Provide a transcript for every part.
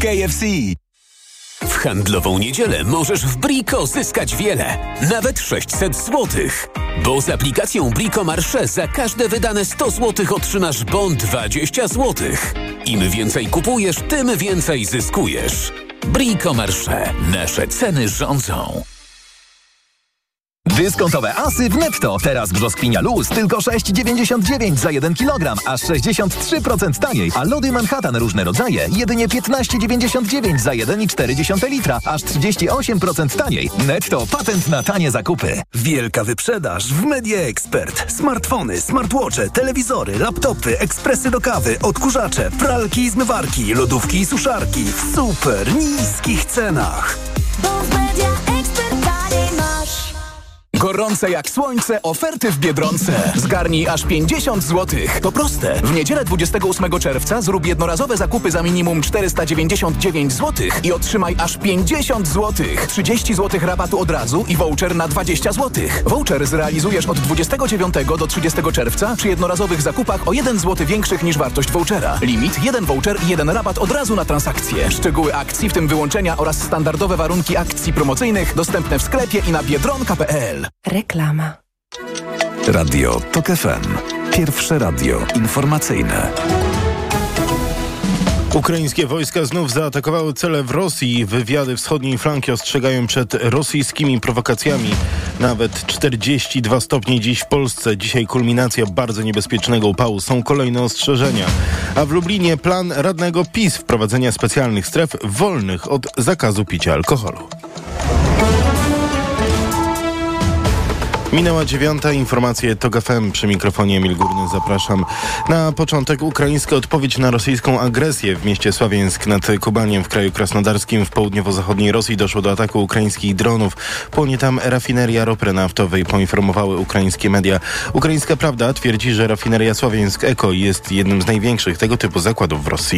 KFC. W handlową niedzielę możesz w Brico zyskać wiele, nawet 600 zł. Bo z aplikacją Brico Marché za każde wydane 100 zł otrzymasz bon 20 zł. Im więcej kupujesz, tym więcej zyskujesz. Brico Marché. Nasze ceny rządzą. Dyskontowe asy w Netto. Teraz brzoskwinia luz tylko 6,99 za 1 kg, aż 63% taniej. A lody Manhattan różne rodzaje jedynie 15,99 za 1,4 litra, aż 38% taniej. Netto, patent na tanie zakupy. Wielka wyprzedaż w Media Expert. Smartfony, smartwatche, telewizory, laptopy, ekspresy do kawy, odkurzacze, pralki i zmywarki, lodówki i suszarki w super niskich cenach. Bo w Media Expert taniej masz. Gorące jak słońce oferty w Biedronce. Zgarnij aż 50 zł. To proste. W niedzielę 28 czerwca zrób jednorazowe zakupy za minimum 499 zł i otrzymaj aż 50 zł. 30 zł rabatu od razu i voucher na 20 zł. Voucher zrealizujesz od 29 do 30 czerwca przy jednorazowych zakupach o 1 zł większych niż wartość vouchera. Limit 1 voucher i 1 rabat od razu na transakcję. Szczegóły akcji, w tym wyłączenia oraz standardowe warunki akcji promocyjnych dostępne w sklepie i na biedronka.pl. Reklama. Radio TOK FM. Pierwsze radio informacyjne. Ukraińskie wojska znów zaatakowały cele w Rosji. Wywiady wschodniej flanki ostrzegają przed rosyjskimi prowokacjami. Nawet 42 stopnie dziś w Polsce. Dzisiaj kulminacja bardzo niebezpiecznego upału. Są kolejne ostrzeżenia. A w Lublinie plan radnego PiS wprowadzenia specjalnych stref wolnych od zakazu picia alkoholu. Minęła 9. Informacje TOK FM. Przy mikrofonie Emil Górny. Zapraszam. Na początek ukraińska odpowiedź na rosyjską agresję. W mieście Sławiańsk nad Kubaniem w kraju krasnodarskim w południowo-zachodniej Rosji doszło do ataku ukraińskich dronów. Płonie tam rafineria ropy naftowej, poinformowały ukraińskie media. Ukraińska Prawda twierdzi, że rafineria Sławiańsk-Eko jest jednym z największych tego typu zakładów w Rosji.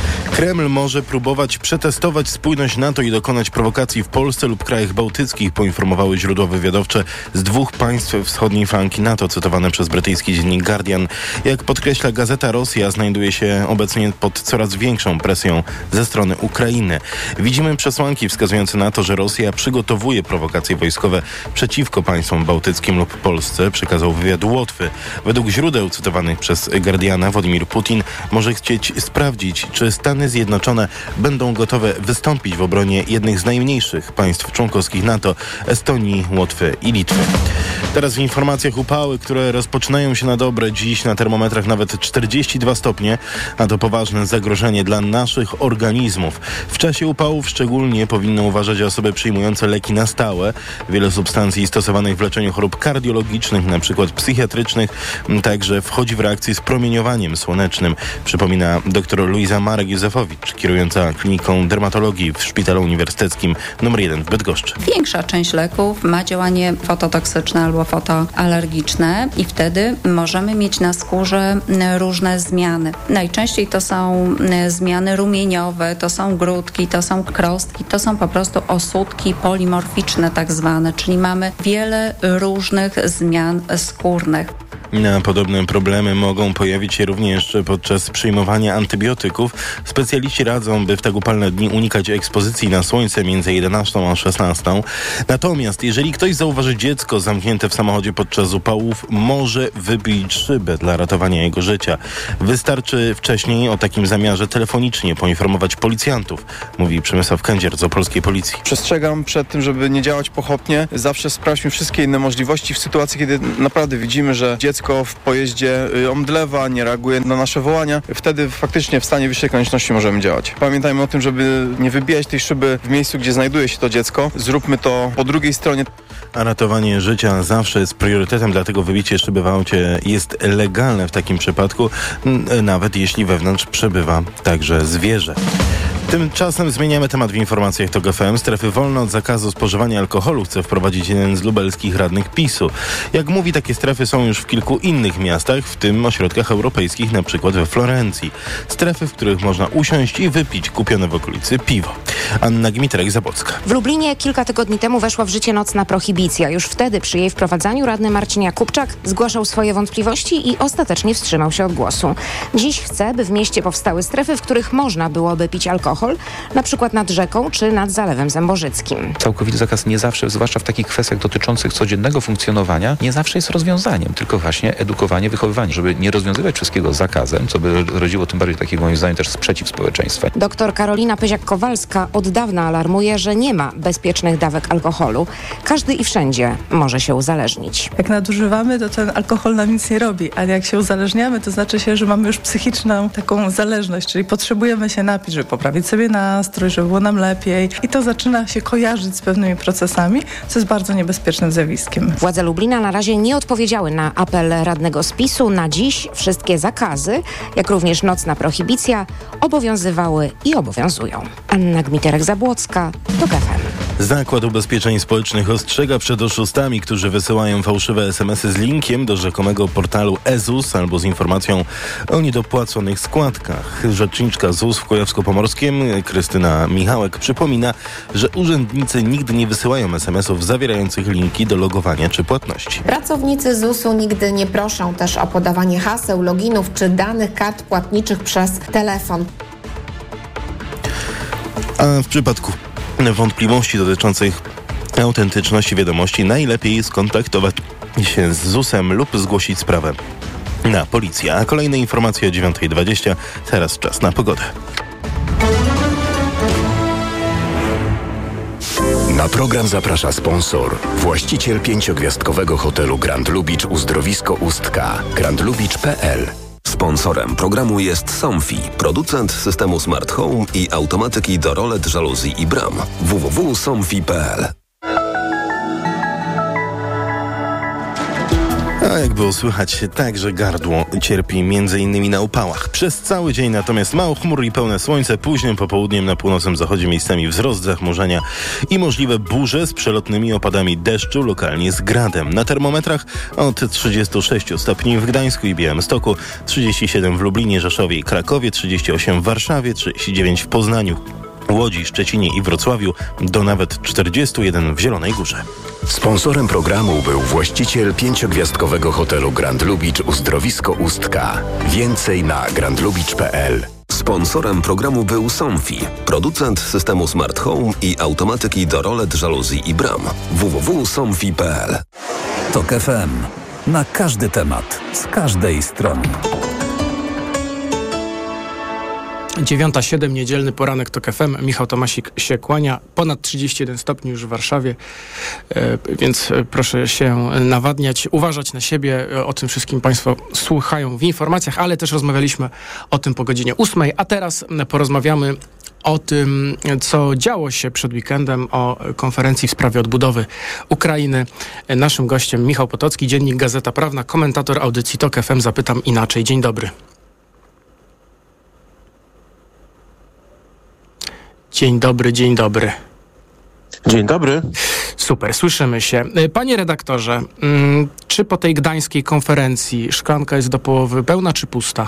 Kreml może próbować przetestować spójność NATO i dokonać prowokacji w Polsce lub krajach bałtyckich, poinformowały źródła wywiadowcze z 2 państw wschodniej flanki NATO, cytowane przez brytyjski dziennik Guardian. Jak podkreśla gazeta, Rosja znajduje się obecnie pod coraz większą presją ze strony Ukrainy. Widzimy przesłanki wskazujące na to, że Rosja przygotowuje prowokacje wojskowe przeciwko państwom bałtyckim lub Polsce, przekazał wywiad Łotwy. Według źródeł cytowanych przez Guardiana, Władimir Putin może chcieć sprawdzić, czy Stany Zjednoczone będą gotowe wystąpić w obronie jednych z najmniejszych państw członkowskich NATO, Estonii, Łotwy i Litwy. Teraz w informacjach upały, które rozpoczynają się na dobre. Dziś na termometrach nawet 42 stopnie, a to poważne zagrożenie dla naszych organizmów. W czasie upałów szczególnie powinny uważać osoby przyjmujące leki na stałe. Wiele substancji stosowanych w leczeniu chorób kardiologicznych, na przykład psychiatrycznych, także wchodzi w reakcję z promieniowaniem słonecznym. Przypomina dr Luiza Marek-Józefowicz, kierująca kliniką dermatologii w Szpitalu Uniwersyteckim nr 1 w Bydgoszczy. Większa część leków ma działanie fototoksyczne albo fotoalergiczne i wtedy możemy mieć na skórze różne zmiany. Najczęściej to są zmiany rumieniowe, to są grudki, to są krostki, to są po prostu osódki polimorficzne tak zwane, czyli mamy wiele różnych zmian skórnych. Podobne problemy mogą pojawić się również podczas przyjmowania antybiotyków. Specjaliści radzą, by w tak upalne dni unikać ekspozycji na słońce między 11 a 16. Natomiast jeżeli ktoś zauważy dziecko zamknięte w samochodzie podczas upałów, może wybić szybę dla ratowania jego życia. Wystarczy wcześniej o takim zamiarze telefonicznie poinformować policjantów, mówi Przemysław Kędzier z opolskiej policji. Przestrzegam przed tym, żeby nie działać pochopnie. Zawsze sprawdźmy wszystkie inne możliwości w sytuacji, kiedy naprawdę widzimy, że dziecko w pojeździe omdlewa, nie reaguje na nasze wołania. Wtedy faktycznie w stanie wyższej konieczności możemy działać. Pamiętajmy o tym, żeby nie wybijać tej szyby w miejscu, gdzie znajduje się to dziecko. Zróbmy to po drugiej stronie. A ratowanie życia zawsze jest priorytetem, dlatego wybicie szyby w aucie jest legalne w takim przypadku, nawet jeśli wewnątrz przebywa także zwierzę. Tymczasem zmieniamy temat w informacjach TOK FM. Strefy wolne od zakazu spożywania alkoholu chce wprowadzić jeden z lubelskich radnych PiS-u. Jak mówi, takie strefy są już w kilku innych miastach, w tym ośrodkach europejskich, na przykład we Florencji. Strefy, w których można usiąść i wypić kupione w okolicy piwo. Anna Gmiterek-Zabłocka. W Lublinie kilka tygodni temu weszła w życie nocna prohibicja. Już wtedy przy jej wprowadzaniu radny Marcin Jakubczak zgłaszał swoje wątpliwości i ostatecznie wstrzymał się od głosu. Dziś chce, by w mieście powstały strefy, w których można byłoby pić alkohol, na przykład nad rzeką czy nad Zalewem Zębożyckim. Całkowity zakaz nie zawsze, zwłaszcza w takich kwestiach dotyczących codziennego funkcjonowania, nie zawsze jest rozwiązaniem, tylko właśnie edukowanie, wychowywanie, żeby nie rozwiązywać wszystkiego zakazem, co by rodziło tym bardziej takiego, moim zdaniem, też sprzeciw społeczeństwa. Doktor Karolina Pyziak-Kowalska od dawna alarmuje, że nie ma bezpiecznych dawek alkoholu. Każdy i wszędzie może się uzależnić. Jak nadużywamy, to ten alkohol nam nic nie robi, ale jak się uzależniamy, to znaczy się, że mamy już psychiczną taką zależność, czyli potrzebujemy się napić, żeby poprawić sobie nastrój, żeby było nam lepiej i to zaczyna się kojarzyć z pewnymi procesami, co jest bardzo niebezpiecznym zjawiskiem. Władze Lublina na razie nie odpowiedziały na apel radnego z PiS-u. Na dziś wszystkie zakazy, jak również nocna prohibicja, obowiązywały i obowiązują. Anna Gmiterek-Zabłocka, TOK FM. Zakład Ubezpieczeń Społecznych ostrzega przed oszustami, którzy wysyłają fałszywe SMS-y z linkiem do rzekomego portalu e-ZUS albo z informacją o niedopłaconych składkach. Rzeczniczka ZUS w Kujawsko-Pomorskim Krystyna Michałek przypomina, że urzędnicy nigdy nie wysyłają SMS-ów zawierających linki do logowania czy płatności. Pracownicy ZUS-u nigdy nie proszą też o podawanie haseł, loginów czy danych kart płatniczych przez telefon. A w przypadku wątpliwości dotyczących autentyczności wiadomości najlepiej skontaktować się z ZUS-em lub zgłosić sprawę na policję. A kolejne informacje o 9:20. Teraz czas na pogodę. Na program zaprasza sponsor, właściciel 5-gwiazdkowego hotelu Grand Lubicz Uzdrowisko Ustka, grandlubicz.pl. Sponsorem programu jest Somfy, producent systemu Smart Home i automatyki do rolet, żaluzji i bram. www.somfy.pl. A jak było słychać, także gardło cierpi m.in. na upałach. Przez cały dzień natomiast mało chmur i pełne słońce, późnym popołudniem na północnym zachodzie miejscami wzrost zachmurzenia i możliwe burze z przelotnymi opadami deszczu, lokalnie z gradem. Na termometrach od 36 stopni w Gdańsku i Białymstoku, 37 w Lublinie, Rzeszowie i Krakowie, 38 w Warszawie, 39 w Poznaniu, Łodzi, Szczecinie i Wrocławiu, do nawet 41 w Zielonej Górze. Sponsorem programu był właściciel 5-gwiazdkowego hotelu Grand Lubicz Uzdrowisko Ustka. Więcej na grandlubicz.pl. Sponsorem programu był Somfy, producent systemu Smart Home i automatyki do rolet, żaluzji i bram. www.somfy.pl. TOK FM. Na każdy temat, z każdej strony. 9:07, niedzielny poranek TOK FM. Michał Tomasik się kłania. Ponad 31 stopni już w Warszawie, więc proszę się nawadniać, uważać na siebie. O tym wszystkim Państwo słuchają w informacjach, ale też rozmawialiśmy o tym po godzinie 8, a teraz porozmawiamy o tym, co działo się przed weekendem, o konferencji w sprawie odbudowy Ukrainy. Naszym gościem Michał Potocki, Dziennik Gazeta Prawna, komentator audycji TOK FM. Zapytam inaczej. Dzień dobry. Dzień dobry, dzień dobry. Dzień dobry. Super, słyszymy się. Panie redaktorze, czy po tej gdańskiej konferencji szklanka jest do połowy pełna czy pusta?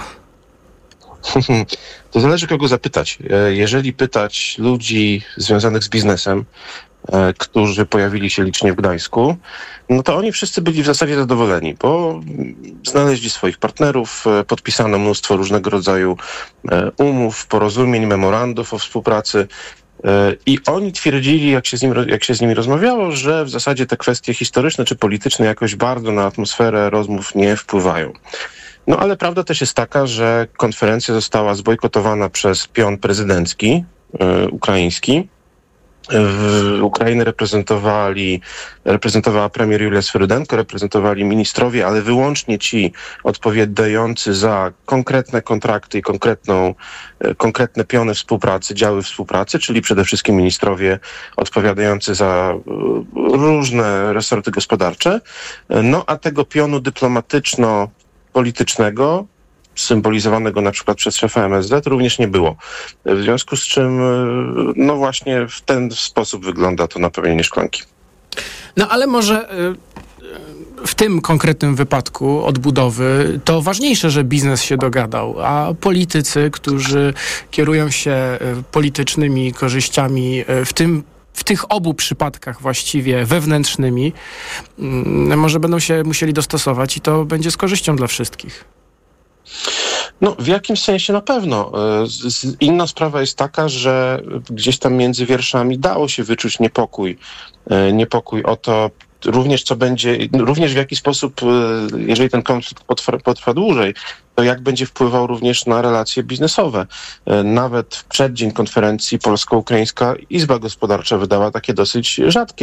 To zależy, kogo zapytać. Jeżeli pytać ludzi związanych z biznesem, którzy pojawili się licznie w Gdańsku, no to oni wszyscy byli w zasadzie zadowoleni, bo znaleźli swoich partnerów, podpisano mnóstwo różnego rodzaju umów, porozumień, memorandów o współpracy i oni twierdzili, jak się z nimi rozmawiało, że w zasadzie te kwestie historyczne czy polityczne jakoś bardzo na atmosferę rozmów nie wpływają. No ale prawda też jest taka, że konferencja została zbojkotowana przez pion prezydencki ukraiński. Ukrainę reprezentowała premier Julia Swyrydenko, reprezentowali ministrowie, ale wyłącznie ci odpowiadający za konkretne kontrakty i konkretne piony współpracy, działy współpracy, czyli przede wszystkim ministrowie odpowiadający za różne resorty gospodarcze. No a tego pionu dyplomatyczno-politycznego, symbolizowanego na przykład przez szefa MSZ, również nie było. W związku z czym, no właśnie w ten sposób wygląda to napełnienie szklanki. No ale może w tym konkretnym wypadku odbudowy to ważniejsze, że biznes się dogadał, a politycy, którzy kierują się politycznymi korzyściami w tych obu przypadkach właściwie wewnętrznymi, może będą się musieli dostosować i to będzie z korzyścią dla wszystkich. No, w jakimś sensie na pewno. Inna sprawa jest taka, że gdzieś tam między wierszami dało się wyczuć niepokój o to, również co będzie, również w jaki sposób, jeżeli ten konflikt potrwa dłużej, to jak będzie wpływał również na relacje biznesowe. Nawet w przeddzień konferencji Polsko-Ukraińska Izba Gospodarcza wydała takie dosyć rzadki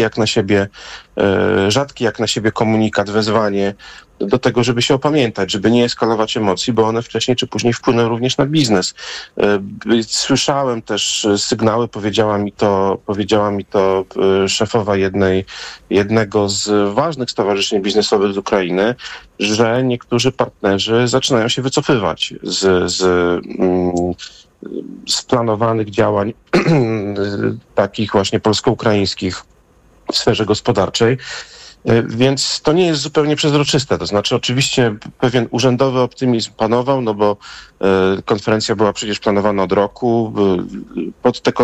jak na siebie komunikat, wezwanie do tego, żeby się opamiętać, żeby nie eskalować emocji, bo one wcześniej czy później wpłyną również na biznes. Słyszałem też sygnały, powiedziała mi to szefowa jednego z ważnych stowarzyszeń biznesowych z Ukrainy, że niektórzy partnerzy zaczynają się wycofywać z planowanych działań takich właśnie polsko-ukraińskich w sferze gospodarczej. Więc to nie jest zupełnie przezroczyste. To znaczy oczywiście pewien urzędowy optymizm panował, no bo konferencja była przecież planowana od roku. Pod te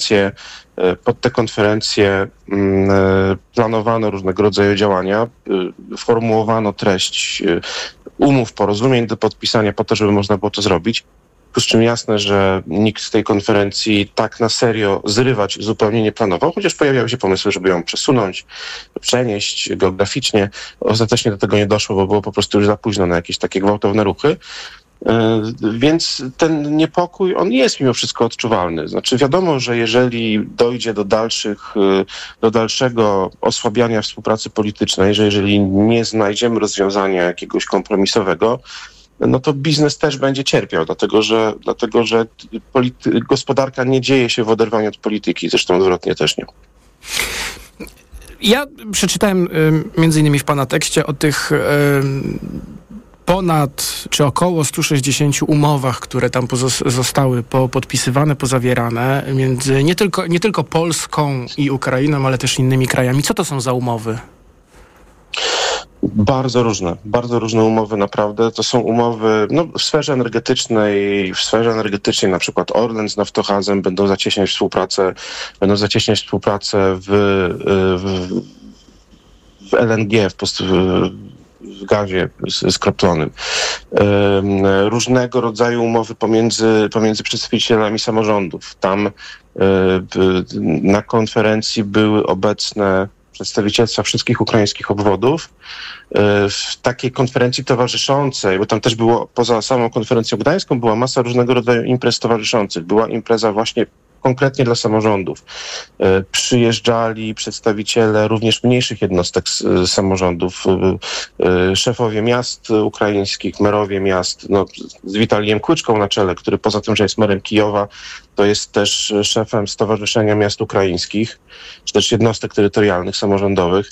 konferencje planowano różnego rodzaju działania, formułowano treść umów, porozumień do podpisania po to, żeby można było to zrobić. Z czym jasne, że nikt z tej konferencji tak na serio zrywać zupełnie nie planował, chociaż pojawiały się pomysły, żeby ją przesunąć, przenieść geograficznie. Ostatecznie do tego nie doszło, bo było po prostu już za późno na jakieś takie gwałtowne ruchy. Więc ten niepokój, on jest mimo wszystko odczuwalny. Znaczy wiadomo, że jeżeli dojdzie do dalszego osłabiania współpracy politycznej, że jeżeli nie znajdziemy rozwiązania jakiegoś kompromisowego, no to biznes też będzie cierpiał, dlatego że gospodarka nie dzieje się w oderwaniu od polityki, zresztą odwrotnie też nie. Ja przeczytałem między innymi w pana tekście o tych ponad czy około 160 umowach, które tam zostały podpisywane, pozawierane między nie tylko Polską i Ukrainą, ale też innymi krajami. Co to są za umowy? Bardzo różne umowy naprawdę. To są umowy w sferze energetycznej na przykład Orlen z Naftogazem będą zacieśniać współpracę w LNG, w gazie skroplonym. Różnego rodzaju umowy pomiędzy przedstawicielami samorządów. Tam na konferencji były obecne przedstawicielstwa wszystkich ukraińskich obwodów. W takiej konferencji towarzyszącej, bo tam też było, poza samą konferencją gdańską, była masa różnego rodzaju imprez towarzyszących. Była impreza właśnie konkretnie dla samorządów. Przyjeżdżali przedstawiciele również mniejszych jednostek samorządów, szefowie miast ukraińskich, merowie miast, z Witaliem Kłyczką na czele, który poza tym, że jest merem Kijowa, to jest też szefem Stowarzyszenia Miast Ukraińskich, czy też jednostek terytorialnych, samorządowych.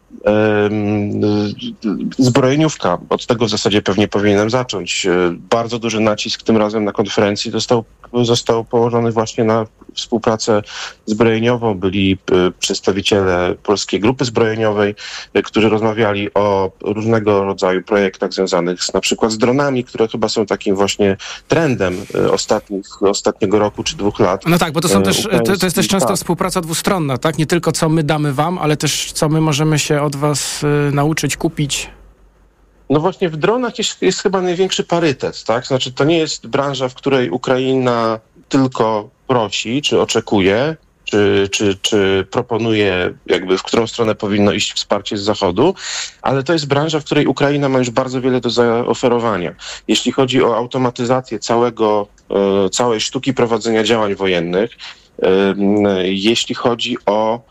Zbrojeniówka, od tego w zasadzie pewnie powinienem zacząć. Bardzo duży nacisk tym razem na konferencji został położony właśnie na współpracę zbrojeniową. Byli przedstawiciele Polskiej Grupy Zbrojeniowej, którzy rozmawiali o różnego rodzaju projektach związanych na przykład z dronami, które chyba są takim właśnie trendem ostatniego roku czy 2 lat. No tak, bo to jest też często współpraca dwustronna, tak? Nie tylko co my damy wam, ale też co my możemy się od was nauczyć, kupić. No właśnie w dronach jest chyba największy parytet, tak? Znaczy to nie jest branża, w której Ukraina tylko prosi, czy oczekuje, czy proponuje, jakby w którą stronę powinno iść wsparcie z Zachodu, ale to jest branża, w której Ukraina ma już bardzo wiele do zaoferowania. Jeśli chodzi o automatyzację całej sztuki prowadzenia działań wojennych, jeśli chodzi o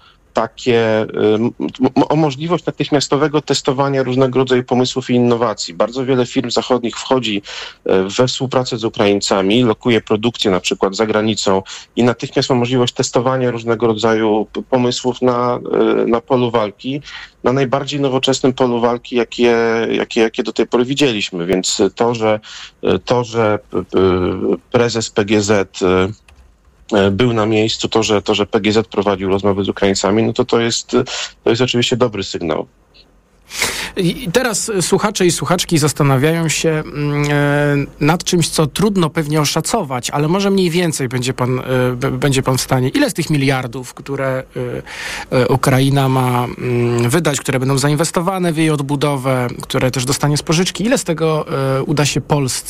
możliwość natychmiastowego testowania różnego rodzaju pomysłów i innowacji. Bardzo wiele firm zachodnich wchodzi we współpracę z Ukraińcami, lokuje produkcję na przykład za granicą i natychmiast ma możliwość testowania różnego rodzaju pomysłów na polu walki, na najbardziej nowoczesnym polu walki, jakie do tej pory widzieliśmy. Więc to, że prezes PGZ był na miejscu, to, że PGZ prowadził rozmowy z Ukraińcami, no to jest oczywiście dobry sygnał. I teraz słuchacze i słuchaczki zastanawiają się nad czymś, co trudno pewnie oszacować, ale może mniej więcej będzie pan w stanie. Ile z tych miliardów, które Ukraina ma wydać, które będą zainwestowane w jej odbudowę, które też dostanie z pożyczki, ile z tego uda się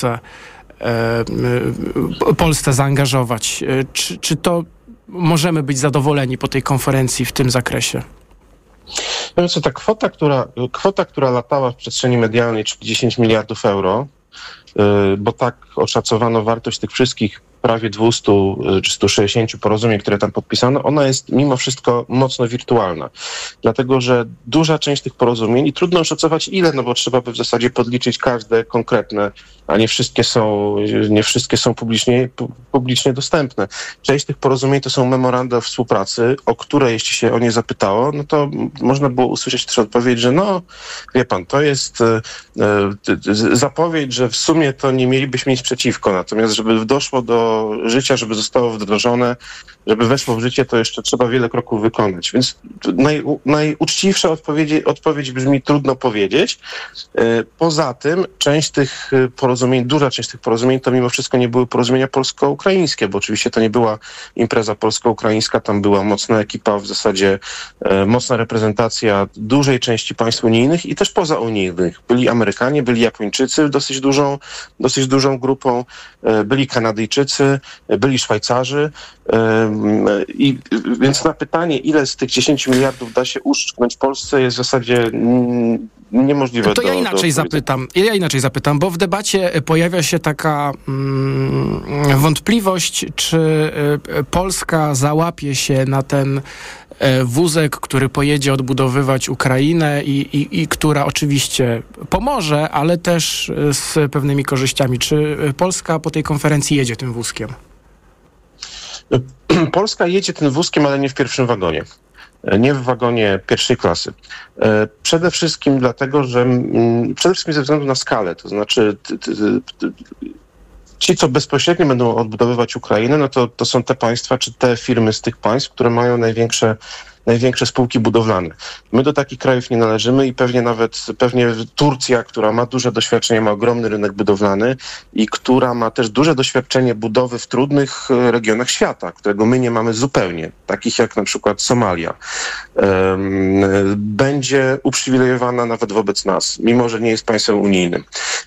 Polsce zaangażować? Czy to możemy być zadowoleni po tej konferencji w tym zakresie? No co, ta kwota, która latała w przestrzeni medialnej, czyli 10 miliardów euro, bo tak oszacowano wartość tych wszystkich prawie 200 czy 160 porozumień, które tam podpisano, ona jest mimo wszystko mocno wirtualna. Dlatego, że duża część tych porozumień, i trudno oszacować ile, no bo trzeba by w zasadzie podliczyć każde konkretne, a nie wszystkie są publicznie dostępne. Część tych porozumień to są memoranda o współpracy, o które jeśli się o nie zapytało, no to można było usłyszeć też odpowiedź, że no, wie pan, to jest zapowiedź, że w sumie to nie mielibyśmy nic przeciwko, natomiast żeby doszło do życia, żeby zostało wdrożone, żeby weszło w życie, to jeszcze trzeba wiele kroków wykonać. Więc najuczciwsza odpowiedź brzmi trudno powiedzieć. Poza tym część tych porozumień, duża część tych porozumień to mimo wszystko nie były porozumienia polsko-ukraińskie, bo oczywiście to nie była impreza polsko-ukraińska, tam była mocna ekipa, w zasadzie mocna reprezentacja dużej części państw unijnych i też pozaunijnych. Byli Amerykanie, byli Japończycy dosyć dużą grupą, byli Kanadyjczycy, byli Szwajcarzy, i więc na pytanie, ile z tych 10 miliardów da się uszczknąć Polsce, jest w zasadzie niemożliwe. To ja inaczej zapytam, bo w debacie pojawia się taka wątpliwość, czy Polska załapie się na ten wózek, który pojedzie odbudowywać Ukrainę i która oczywiście pomoże, ale też z pewnymi korzyściami. Czy Polska po tej konferencji jedzie tym wózkiem? Polska jedzie tym wózkiem, ale nie w pierwszym wagonie. Nie w wagonie pierwszej klasy. Przede wszystkim dlatego, że przede wszystkim ze względu na skalę, to znaczy ci, co bezpośrednio będą odbudowywać Ukrainę, no to są te państwa, czy te firmy z tych państw, które mają największe spółki budowlane. My do takich krajów nie należymy i pewnie Turcja, która ma duże doświadczenie, ma ogromny rynek budowlany i która ma też duże doświadczenie budowy w trudnych regionach świata, którego my nie mamy zupełnie, takich jak na przykład Somalia, będzie uprzywilejowana nawet wobec nas, mimo że nie jest państwem unijnym.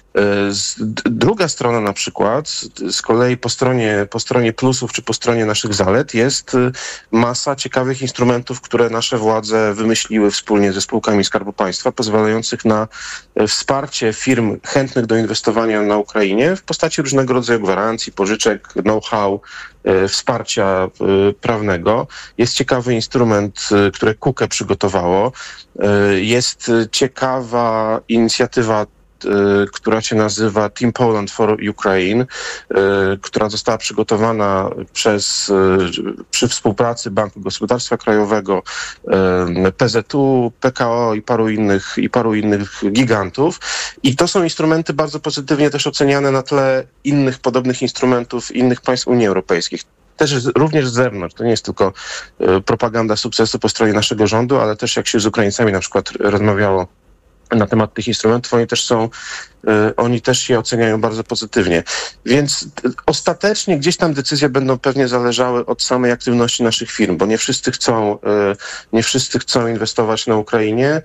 Druga strona na przykład, z kolei po stronie plusów czy po stronie naszych zalet jest masa ciekawych instrumentów, które nasze władze wymyśliły wspólnie ze spółkami Skarbu Państwa, pozwalających na wsparcie firm chętnych do inwestowania na Ukrainie w postaci różnego rodzaju gwarancji, pożyczek, know-how, wsparcia prawnego. Jest ciekawy instrument, który KUKE przygotowało. Jest ciekawa inicjatywa, która się nazywa Team Poland for Ukraine, która została przygotowana przy współpracy Banku Gospodarstwa Krajowego, PZU, PKO i paru innych gigantów. I to są instrumenty bardzo pozytywnie też oceniane na tle innych podobnych instrumentów innych państw Unii Europejskiej. Też również z zewnątrz. To nie jest tylko propaganda sukcesu po stronie naszego rządu, ale też jak się z Ukraińcami na przykład rozmawiało na temat tych instrumentów, oni też je oceniają bardzo pozytywnie. Więc ostatecznie gdzieś tam decyzje będą pewnie zależały od samej aktywności naszych firm, bo nie wszyscy chcą inwestować na Ukrainie.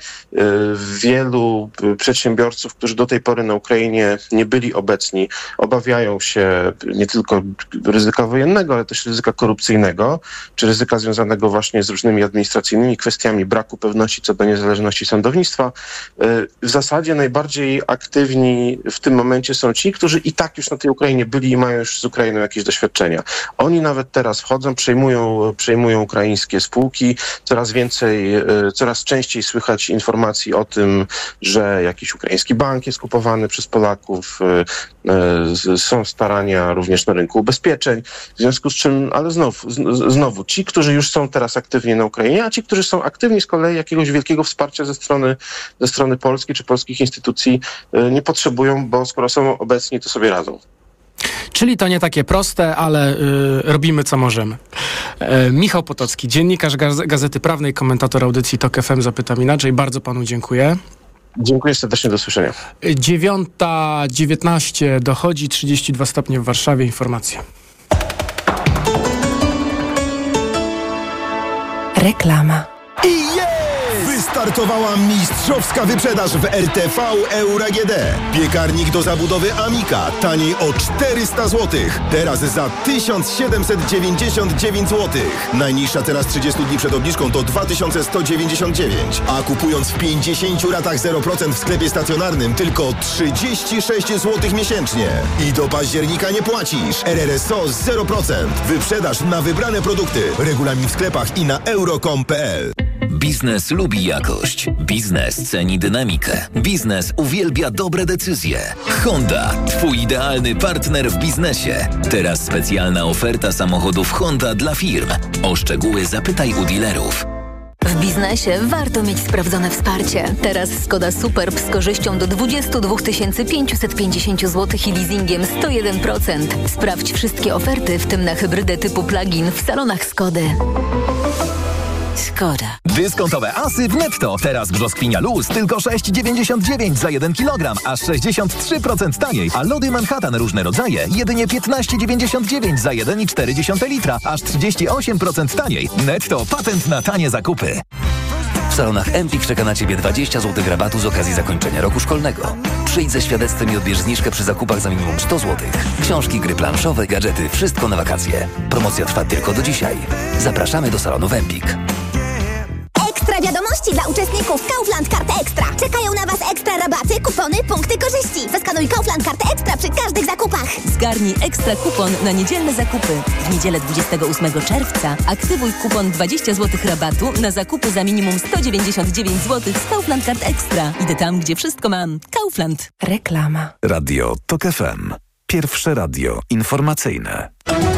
Wielu przedsiębiorców, którzy do tej pory na Ukrainie nie byli obecni, obawiają się nie tylko ryzyka wojennego, ale też ryzyka korupcyjnego, czy ryzyka związanego właśnie z różnymi administracyjnymi kwestiami, braku pewności co do niezależności sądownictwa. W zasadzie najbardziej aktywni w tym momencie są ci, którzy i tak już na tej Ukrainie byli i mają już z Ukrainą jakieś doświadczenia. Oni nawet teraz wchodzą, przejmują ukraińskie spółki. Coraz częściej słychać informacji o tym, że jakiś ukraiński bank jest kupowany przez Polaków. Są starania również na rynku ubezpieczeń. W związku z czym, ale znowu ci, którzy już są teraz aktywni na Ukrainie, a ci, którzy są aktywni z kolei jakiegoś wielkiego wsparcia ze strony Polski czy polskich instytucji nie potrzebują, bo skoro są obecni, to sobie radzą. Czyli to nie takie proste, ale robimy co możemy. Michał Potocki, dziennikarz Gazety Prawnej, komentator audycji TOK FM Zapytam Inaczej. Bardzo panu dziękuję. Dziękuję serdecznie, do słyszenia. 9:19 dochodzi, 32 stopnie w Warszawie. Informacje. Reklama. I jest! Wystartowała mistrzowska wyprzedaż w RTV Euro AGD. Piekarnik do zabudowy Amika taniej o 400 zł. Teraz za 1799 zł. Najniższa teraz 30 dni przed obniżką to 2199. A kupując w 50 ratach 0% w sklepie stacjonarnym tylko 36 zł miesięcznie. I do października nie płacisz. RRSO 0%. Wyprzedaż na wybrane produkty. Regulamin w sklepach i na euro.com.pl. Biznes lubi jakość. Biznes ceni dynamikę. Biznes uwielbia dobre decyzje. Honda, twój idealny partner w biznesie. Teraz specjalna oferta samochodów Honda dla firm. O szczegóły zapytaj u dealerów. W biznesie warto mieć sprawdzone wsparcie. Teraz Skoda Superb z korzyścią do 22 550 zł i leasingiem 101%. Sprawdź wszystkie oferty, w tym na hybrydę typu plug-in w salonach Skody. Skoda. Dyskontowe asy w Netto. Teraz brzoskwinia luz tylko 6,99 za 1 kg, aż 63% taniej. A lody Manhattan różne rodzaje jedynie 15,99 za 1,4 litra, aż 38% taniej. Netto, patent na tanie zakupy. W salonach Empik czeka na Ciebie 20 zł rabatu z okazji zakończenia roku szkolnego. Przyjdź ze świadectwem i odbierz zniżkę przy zakupach za minimum 100 zł. Książki, gry planszowe, gadżety, wszystko na wakacje. Promocja trwa tylko do dzisiaj. Zapraszamy do salonów Empik. Ekstra wiadomości dla uczestników Kaufland Karty Ekstra. Czekają na Was ekstra rabaty, kupony, punkty korzyści. Zaskanuj Kaufland Karty Ekstra przy każdych zakupach. Zgarnij ekstra kupon na niedzielne zakupy. W niedzielę 28 czerwca aktywuj kupon 20 zł rabatu na zakupy za minimum 199 zł z Kaufland Kart Ekstra. Idę tam, gdzie wszystko mam. Kaufland. Reklama. Radio TOK FM. Pierwsze radio informacyjne.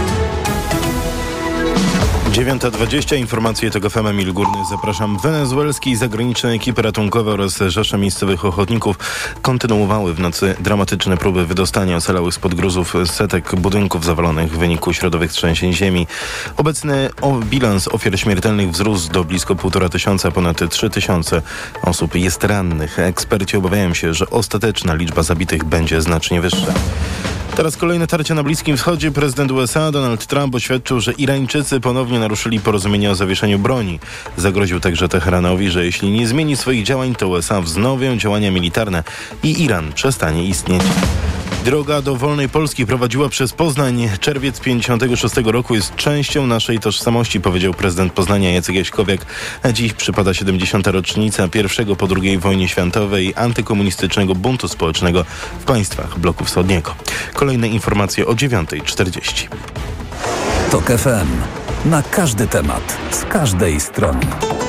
9:20, informacje TOK FM, Emil Górny. Zapraszam. Wenezuelskie i zagraniczne ekipy ratunkowe oraz rzesze miejscowych ochotników kontynuowały w nocy dramatyczne próby wydostania ocalałych spod gruzów setek budynków zawalonych w wyniku środowych trzęsień ziemi. Obecny bilans ofiar śmiertelnych wzrósł do blisko 1500, ponad 3000 osób jest rannych. Eksperci obawiają się, że ostateczna liczba zabitych będzie znacznie wyższa. Teraz kolejne tarcia na Bliskim Wschodzie. Prezydent USA Donald Trump oświadczył, że Irańczycy ponownie naruszyli porozumienie o zawieszeniu broni. Zagroził także Teheranowi, że jeśli nie zmieni swoich działań, to USA wznowią działania militarne i Iran przestanie istnieć. Droga do wolnej Polski prowadziła przez Poznań. Czerwiec 1956 roku jest częścią naszej tożsamości, powiedział prezydent Poznania Jacek Jaśkowiak. Dziś przypada 70. rocznica pierwszego po II wojnie światowej antykomunistycznego buntu społecznego w państwach bloku wschodniego. Kolejne informacje o 9:40. TOK FM. Na każdy temat, z każdej strony.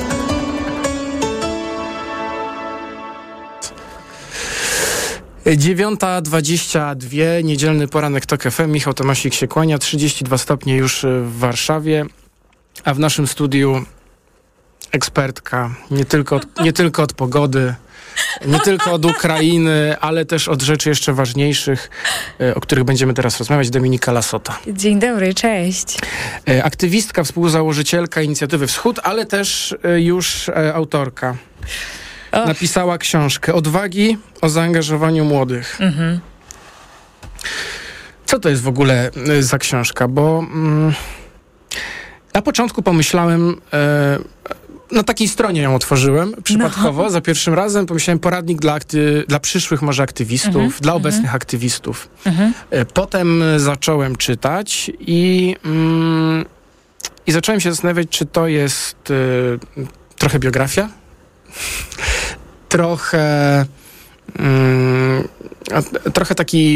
Dziewiąta 22, niedzielny poranek TOK FM. Michał Tomasik się kłania. 32 stopnie już w Warszawie, a w naszym studiu ekspertka nie tylko od pogody, nie tylko od Ukrainy, ale też od rzeczy jeszcze ważniejszych, o których będziemy teraz rozmawiać. Dominika Lasota. Dzień dobry, cześć. Aktywistka, współzałożycielka Inicjatywy Wschód, ale też już autorka. Napisała książkę Odwagi o zaangażowaniu młodych. Mhm. Co to jest w ogóle za książka? Bo na początku pomyślałem, na takiej stronie ją otworzyłem przypadkowo, za pierwszym razem pomyślałem poradnik dla przyszłych może aktywistów, dla obecnych aktywistów. Potem zacząłem czytać i zacząłem się zastanawiać, czy to jest trochę biografia, trochę taki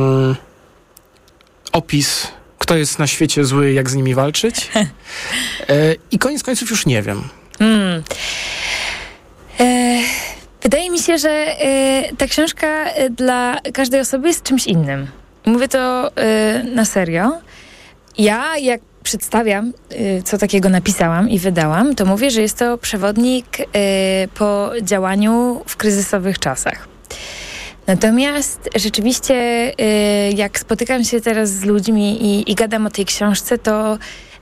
opis, kto jest na świecie zły, jak z nimi walczyć. I koniec końców już nie wiem. Wydaje mi się, że ta książka dla każdej osoby jest czymś innym. Mówię to na serio. Ja, jak przedstawiam, co takiego napisałam i wydałam, to mówię, że jest to przewodnik po działaniu w kryzysowych czasach. Natomiast rzeczywiście, jak spotykam się teraz z ludźmi i gadam o tej książce, to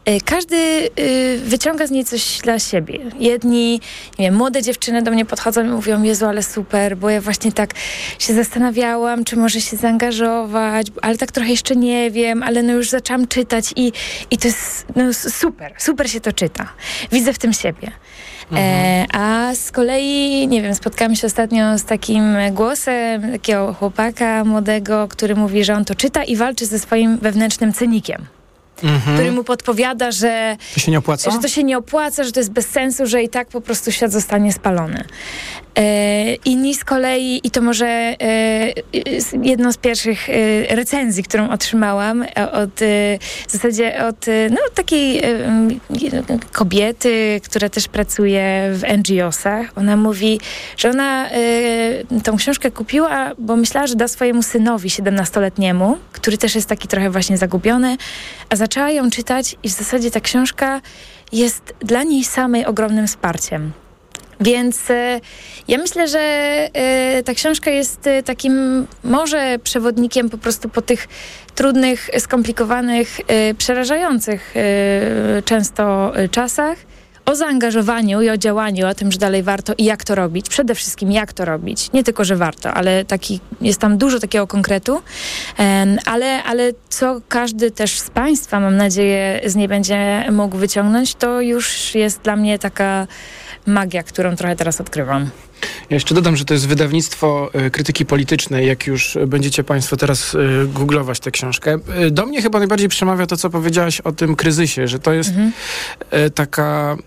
każdy wyciąga z niej coś dla siebie. Jedni, nie wiem, młode dziewczyny do mnie podchodzą i mówią, Jezu, ale super, bo ja właśnie tak się zastanawiałam, czy może się zaangażować, ale tak trochę jeszcze nie wiem, ale no już zaczęłam czytać i to jest super się to czyta. Widzę w tym siebie. A z kolei, nie wiem, spotkałam się ostatnio z takim głosem takiego chłopaka młodego, który mówi, że on to czyta i walczy ze swoim wewnętrznym cynikiem. Który mu podpowiada, że to się nie opłaca? Że to się nie opłaca, że to jest bez sensu, że i tak po prostu świat zostanie spalony. Inni z kolei, i to może jedną z pierwszych recenzji, którą otrzymałam w zasadzie od takiej kobiety, która też pracuje w NGO-sach. Ona mówi, że ona tą książkę kupiła, bo myślała, że da swojemu synowi 17-letniemu, który też jest taki trochę właśnie zagubiony, a zaczęła ją czytać i w zasadzie ta książka jest dla niej samej ogromnym wsparciem. Więc ja myślę, że ta książka jest takim może przewodnikiem po prostu po tych trudnych, skomplikowanych, przerażających często czasach, o zaangażowaniu i o działaniu, o tym, że dalej warto i jak to robić. Przede wszystkim jak to robić. Nie tylko, że warto, ale jest tam dużo takiego konkretu. Ale co każdy też z Państwa, mam nadzieję, z niej będzie mógł wyciągnąć, to już jest dla mnie taka magia, którą trochę teraz odkrywam. Ja jeszcze dodam, że to jest wydawnictwo krytyki politycznej, jak już będziecie Państwo teraz googlować tę książkę. Do mnie chyba najbardziej przemawia to, co powiedziałaś o tym kryzysie, że to jest taka